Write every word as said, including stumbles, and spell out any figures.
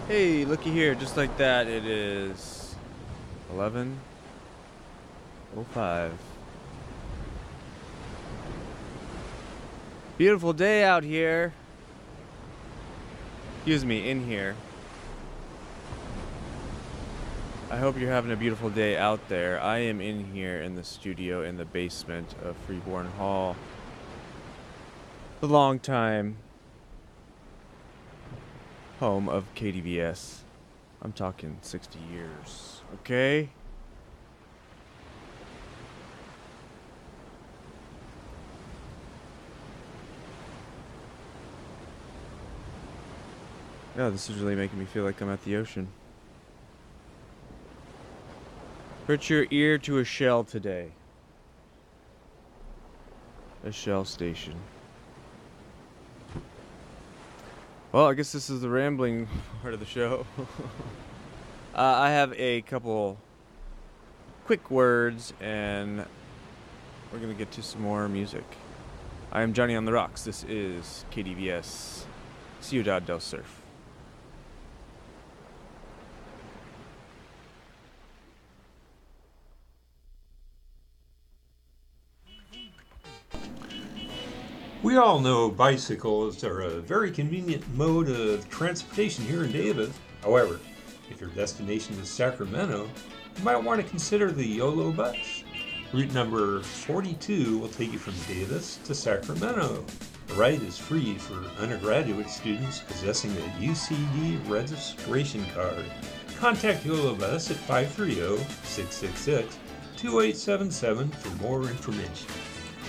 Hey, looky here, just like that, it is eleven oh five. Beautiful day out here. Excuse me, in here. I hope you're having a beautiful day out there. I am in here in the studio in the basement of Freeborn Hall. The long time home of K D V S. I'm talking sixty years, okay? Yeah, this is really making me feel like I'm at the ocean. Put your ear to a shell today. A shell station. Well, I guess this is the rambling part of the show. uh, I have a couple quick words, and we're gonna get to some more music. I am Johnny on the Rocks. This is K D V S Ciudad del Surf. We all know bicycles are a very convenient mode of transportation here in Davis. However, if your destination is Sacramento, you might want to consider the YOLO bus. Route number forty-two will take you from Davis to Sacramento. The ride is free for undergraduate students possessing a U C D registration card. Contact YOLO Bus at five three zero, six six six, two eight seven seven for more information.